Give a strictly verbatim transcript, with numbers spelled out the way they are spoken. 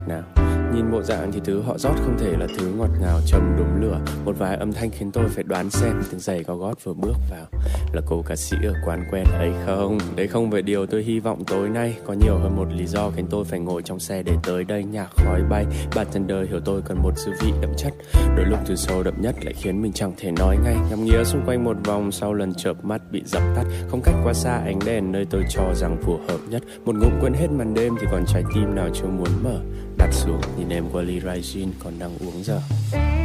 nào. Nhìn bộ dạng thì thứ họ rót không thể là thứ ngọt ngào châm đốm lửa. Một vài âm thanh khiến tôi phải đoán xem tiếng giày cao gót vừa bước vào là cô ca sĩ ở quán quen ấy không. Đấy không phải điều tôi hy vọng tối nay. Có nhiều hơn một lý do khiến tôi phải ngồi trong xe để tới đây. Nhạc khói bay, bartender hiểu tôi cần một dư vị đậm chất. Đôi lúc từ sâu đậm nhất lại khiến mình chẳng thể nói ngay. Ngắm nghía xung quanh một vòng sau lần chợp mắt bị dập tắt. Không cách quá xa ánh đèn nơi tôi cho rằng phù hợp nhất. Một ngụm quên hết màn đêm thì còn trái tim nào chưa muốn mở. Đặt xuống nhìn em qua ly Raisin còn đang uống giờ.